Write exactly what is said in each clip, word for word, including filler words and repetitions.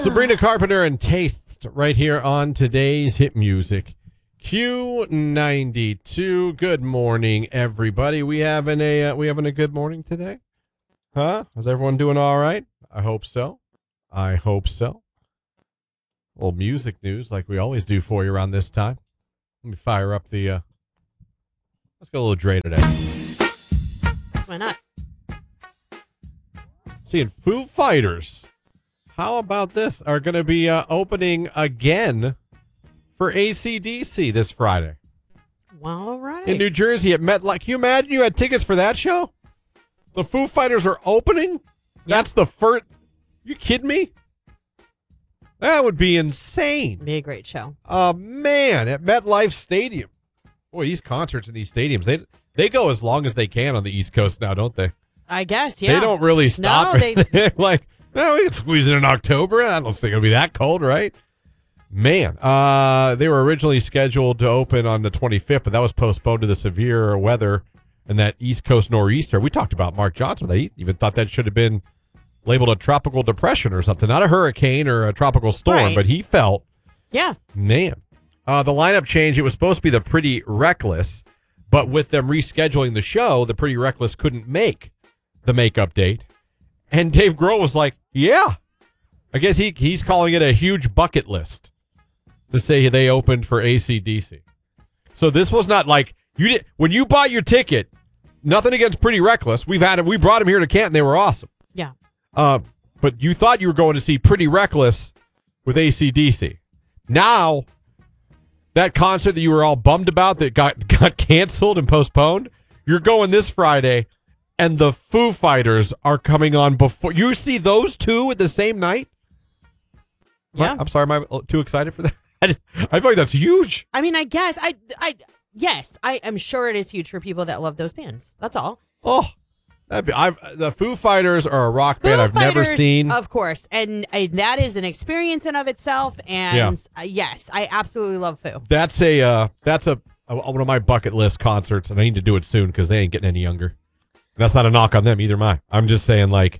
Sabrina Carpenter and Taste right here on today's hit music. Q ninety-two. Good morning, everybody. We having a uh, we having a good morning today? Huh? Is everyone doing all right? I hope so. I hope so. A little music news like we always do for you around this time. Let me fire up the uh let's go a little Dre today. Why not? Seeing Foo Fighters. How about this? Are going to be uh, opening again for A C D C this Friday. Well, all right. In New Jersey at MetLife. Can you imagine you had tickets for that show? The Foo Fighters are opening? Yep. That's the first. You kidding me? That would be insane. It'd be a great show. Uh, man, at MetLife Stadium. Boy, these concerts in these stadiums, they they go as long as they can on the East Coast now, don't they? I guess, yeah. They don't really stop. No, they... like, no, we can squeeze it in October. I don't think it'll be that cold, right? Man, uh, they were originally scheduled to open on the twenty-fifth, but that was postponed to the severe weather and that East Coast nor'easter. We talked about Mark Johnson. They even thought that should have been labeled a tropical depression or something, not a hurricane or a tropical storm, right. But he felt, yeah, man. Uh, the lineup change, it was supposed to be the Pretty Reckless, but with them rescheduling the show, the Pretty Reckless couldn't make the makeup date. And Dave Grohl was like, yeah. I guess he he's calling it a huge bucket list to say they opened for A C D C. So this was not like, you did when you bought your ticket, nothing against Pretty Reckless. We've had him, we brought him here to Canton. They were awesome. Yeah. Uh, but you thought you were going to see Pretty Reckless with A C D C. Now, that concert that you were all bummed about that got, got canceled and postponed, you're going this Friday. And the Foo Fighters are coming on before. You see those two at the same night? Yeah. What? I'm sorry, am I too excited for that? I, just, I feel like that's huge. I mean, I guess. I, I, yes, I am sure it is huge for people that love those bands. That's all. Oh, that'd be, I've, the Foo Fighters are a rock band Foo I've Fighters, never seen. Of course. And uh, that is an experience in of itself. And yeah. uh, yes, I absolutely love Foo. That's a, uh, that's a, a one of my bucket list concerts, and I need to do it soon because they ain't getting any younger. That's not a knock on them either, am I? I'm just saying, like,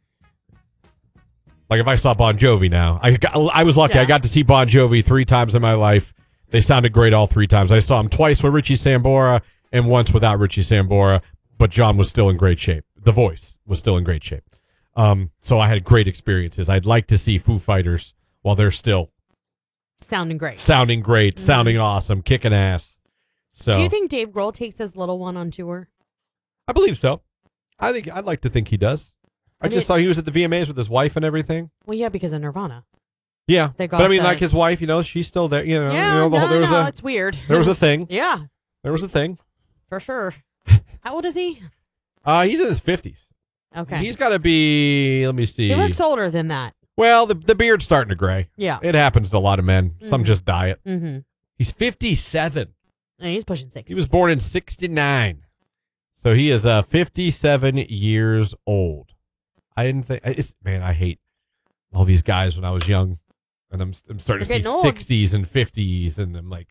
like if I saw Bon Jovi now, I got, I was lucky. Yeah. I got to see Bon Jovi three times in my life. They sounded great all three times. I saw him twice with Richie Sambora and once without Richie Sambora, but John was still in great shape. The voice was still in great shape. Um, so I had great experiences. I'd like to see Foo Fighters while they're still sounding great, sounding great, mm-hmm. sounding awesome, kicking ass. So, do you think Dave Grohl takes his little one on tour? I believe so. I think I'd like to think he does. I, I mean, just saw he was at the V M As with his wife and everything. Well, yeah, because of Nirvana. Yeah, they got but I mean, the... like his wife, you know, she's still there. You know, yeah, you know, the no, whole, there was no, a, it's weird. There was a thing. Yeah, there was a thing for sure. How old is he? Uh, he's in his fifties. Okay, he's got to be. Let me see. He looks older than that. Well, the the beard's starting to gray. Yeah, it happens to a lot of men. Mm-hmm. Some just dye it. Mm-hmm. He's fifty-seven. And he's pushing sixty. He was born in sixty-nine. So he is uh, fifty-seven years old. I didn't think, it's, man, I hate all these guys when I was young. And I'm, I'm starting You're to see old. sixties and fifties. And I'm like,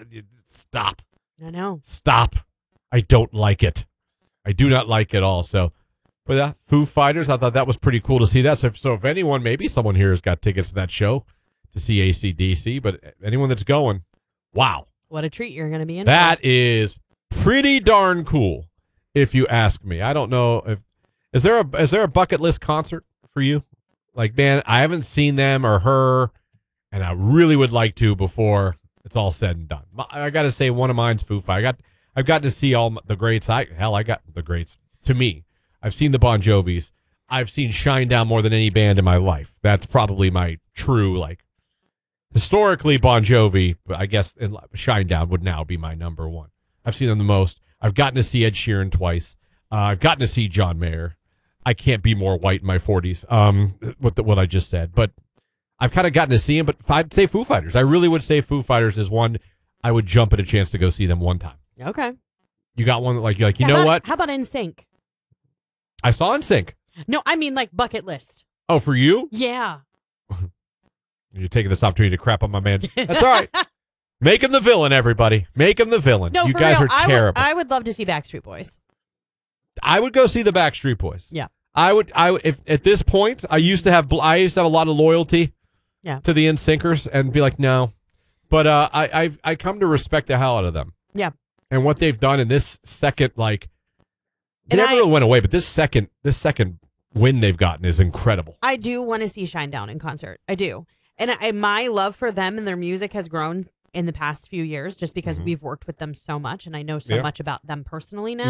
stop. I know. Stop. I don't like it. I do not like it all. So, but uh, Foo Fighters, I thought that was pretty cool to see that. So if, so if anyone, maybe someone here has got tickets to that show to see A C D C, but anyone that's going, wow. What a treat you're going to be in. That is pretty darn cool. If you ask me, I don't know if is there a is there a bucket list concert for you? Like, man, I haven't seen them or her, and I really would like to before it's all said and done. I got to say, one of mine's Foo Fighters. I got I've got to see all the greats. I hell, I got the greats. To me, I've seen the Bon Jovis. I've seen Shinedown more than any band in my life. That's probably my true like historically Bon Jovi, but I guess Shinedown would now be my number one. I've seen them the most. I've gotten to see Ed Sheeran twice. Uh, I've gotten to see John Mayer. I can't be more white in my forties, um, with the, what I just said. But I've kind of gotten to see him. But I'd say Foo Fighters. I really would say Foo Fighters is one I would jump at a chance to go see them one time. Okay. You got one that like, you're like, you how know about, what? How about N Sync? I saw N Sync. No, I mean like bucket list. Oh, for you? Yeah. You're taking this opportunity to crap on my man. That's all right. Make him the villain, everybody. Make him the villain. No, you for guys real, are terrible. I would, I would love to see Backstreet Boys. I would go see the Backstreet Boys. Yeah. I would. I would, if at this point, I used to have. I used to have a lot of loyalty Yeah. to the InSynkers and be like, no. But uh, I I've I come to respect the hell out of them. Yeah. And what they've done in this second, like, they And never I- really went away, but this second this second win they've gotten is incredible. I do want to see Shinedown in concert. I do. And I, my love for them and their music has grown in the past few years just because Mhm. we've worked with them so much and I know so Yeah. much about them personally now.